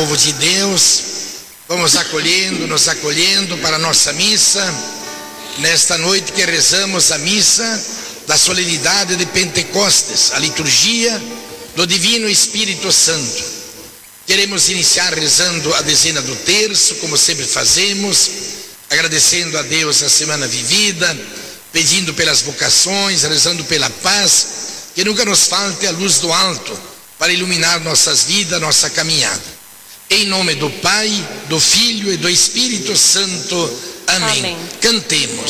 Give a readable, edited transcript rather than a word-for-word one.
povo de Deus, vamos nos acolhendo para a nossa missa, nesta noite que rezamos a missa da solenidade de Pentecostes, a liturgia do Divino Espírito Santo. Queremos iniciar rezando a dezena do terço, como sempre fazemos, agradecendo a Deus a semana vivida, pedindo pelas vocações, rezando pela paz, que nunca nos falte a luz do alto para iluminar nossas vidas, nossa caminhada. Em nome do Pai, do Filho e do Espírito Santo. Amém. Cantemos.